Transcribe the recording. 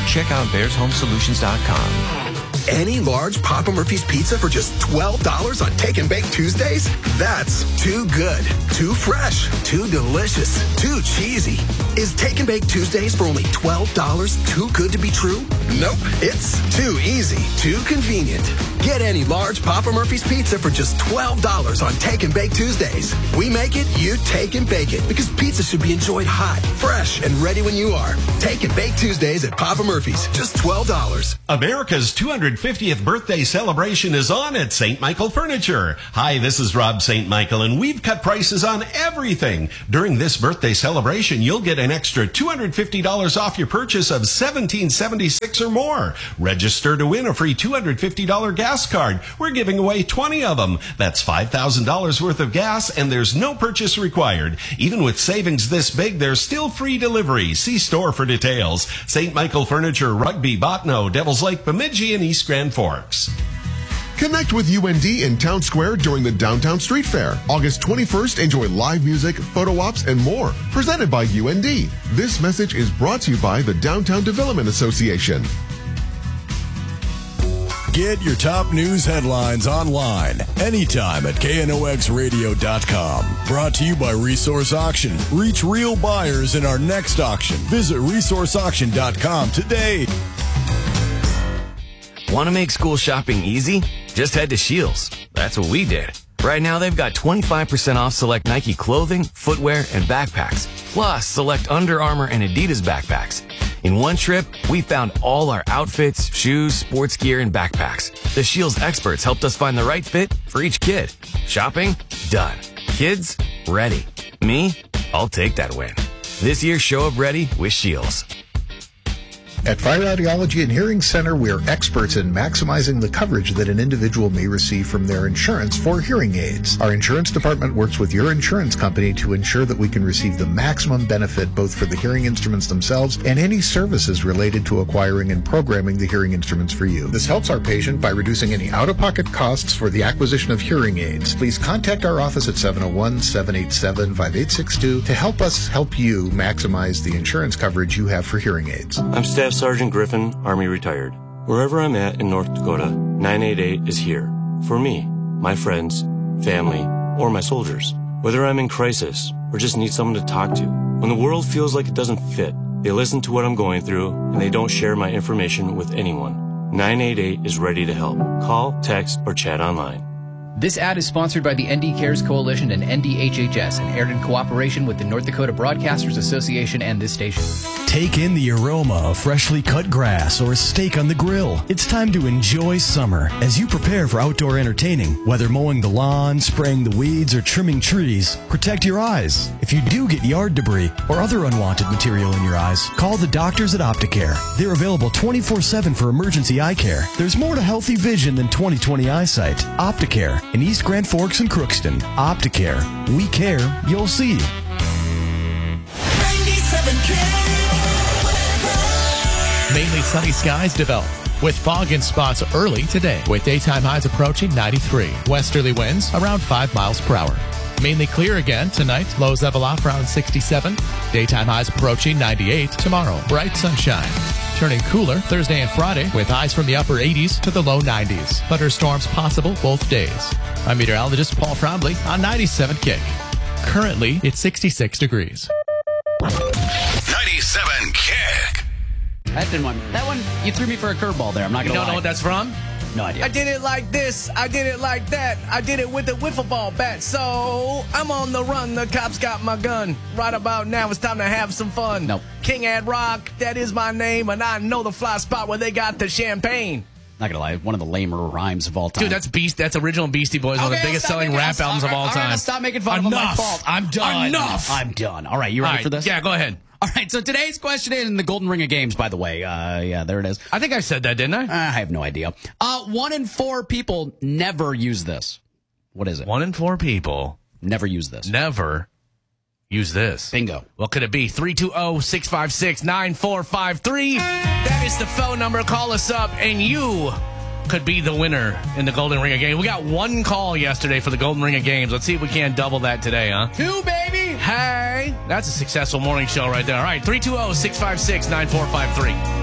check out BearsHomeSolutions.com. Any large Papa Murphy's pizza for just $12 on Take and Bake Tuesdays? That's too good, too fresh, too delicious, too cheesy. Is Take and Bake Tuesdays for only $12 too good to be true? Nope, it's too easy, too convenient. Get any large Papa Murphy's pizza for just $12 on Take and Bake Tuesdays. We make it, you take and bake it, because pizza should be enjoyed hot, fresh, and ready when you are. Take and Bake Tuesdays at Papa Murphy's, just $12. America's 250th birthday celebration is on at St. Michael Furniture. Hi, this is Rob St. Michael, and we've cut prices on everything. During this birthday celebration, you'll get an extra $250 off your purchase of $17.76 or more. Register to win a free $250 gas card. We're giving away 20 of them. That's $5,000 worth of gas, and there's no purchase required. Even with savings this big, there's still free delivery. See store for details. St. Michael Furniture, Rugby, Botno, Devil's Lake, Bemidji, and East Grand Forks. Connect with UND in Town Square during the Downtown Street Fair. August 21st, enjoy live music, photo ops, and more. Presented by UND. This message is brought to you by the Downtown Development Association. Get your top news headlines online anytime at knoxradio.com. Brought to you by Resource Auction. Reach real buyers in our next auction. Visit resourceauction.com today. Want to make school shopping easy? Just head to Scheels. That's what we did. Right now, they've got 25% off select Nike clothing, footwear, and backpacks, plus select Under Armour and Adidas backpacks. In one trip, we found all our outfits, shoes, sports gear, and backpacks. The Scheels experts helped us find the right fit for each kid. Shopping? Done. Kids? Ready. Me? I'll take that win. This year, show up ready with Scheels. At Fire Audiology and Hearing Center, we are experts in maximizing the coverage that an individual may receive from their insurance for hearing aids. Our insurance department works with your insurance company to ensure that we can receive the maximum benefit both for the hearing instruments themselves and any services related to acquiring and programming the hearing instruments for you. This helps our patient by reducing any out-of-pocket costs for the acquisition of hearing aids. Please contact our office at 701-787-5862 to help us help you maximize the insurance coverage you have for hearing aids. I'm Staff Sergeant Griffin, Army retired. Wherever I'm at in North Dakota, 988 is here. For me, my friends, family, or my soldiers. Whether I'm in crisis or just need someone to talk to. When the world feels like it doesn't fit, they listen to what I'm going through and they don't share my information with anyone. 988 is ready to help. Call, text, or chat online. This ad is sponsored by the ND Cares Coalition and NDHHS and aired in cooperation with the North Dakota Broadcasters Association and this station. Take in the aroma of freshly cut grass or a steak on the grill. It's time to enjoy summer as you prepare for outdoor entertaining. Whether mowing the lawn, spraying the weeds, or trimming trees, protect your eyes. If you do get yard debris or other unwanted material in your eyes, call the doctors at Opticare. They're available 24/7 for emergency eye care. There's more to healthy vision than 20/20 eyesight. Opticare in East Grand Forks and Crookston. Opticare. We care. You'll see. 97K. Mainly sunny skies develop with fog in spots early today with daytime highs approaching 93. Westerly winds around 5 miles per hour. Mainly clear again tonight. Lows level off around 67. Daytime highs approaching 98. Tomorrow, bright sunshine. Turning cooler Thursday and Friday with highs from the upper 80s to the low 90s. Thunderstorms possible both days. I'm meteorologist Paul Frombley on 97 Kick. Currently, it's 66 degrees. 97 Kick. That one, you threw me for a curveball there. I'm not going to lie. You don't know what that's from? No idea. I did it like this. I did it like that. I did it with a wiffle ball bat. So I'm on the run. The cops got my gun. Right about now, it's time to have some fun. Nope. King Ad Rock, that is my name, and I know the fly spot where they got the champagne. Not gonna lie, one of the lamer rhymes of all time. Dude, that's original Beastie Boys, one of the biggest selling rap albums of all time. All right, stop making fun of them. My fault. I'm done. Enough. I'm done. All right, you ready for this? Yeah, go ahead. All right, so today's question in the Golden Ring of Games, by the way. Yeah, there it is. I think I said that, didn't I? I have no idea. 1 in 4 people never use this. What is it? 1 in 4 people never use this. Never use this. Bingo. What could it be? 320-656-9453. That is the phone number. Call us up, and you could be the winner in the Golden Ring of Games. We got 1 call yesterday for the Golden Ring of Games. Let's see if we can't double that today, huh? 2, baby! Hey, that's a successful morning show right there. All right, 320-656-9453.